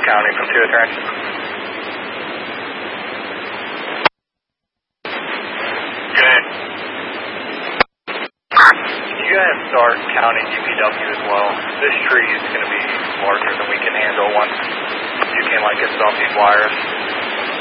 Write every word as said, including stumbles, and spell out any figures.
County from two oh three. Good. You guys start counting U P W as well. This tree is going to be larger than we can handle once you can like get off these wires.